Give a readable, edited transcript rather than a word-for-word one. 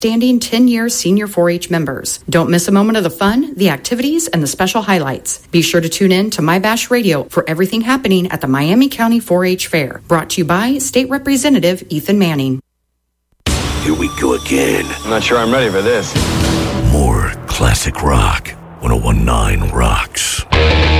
Standing 10-year senior 4-H members. Don't miss a moment of the fun, the activities, and the special highlights. Be sure to tune in to My Bash Radio for everything happening at the Miami County 4-H Fair. Brought to you by State Representative Ethan Manning. Here we go again. I'm not sure I'm ready for this. More classic rock. 101.9 rocks.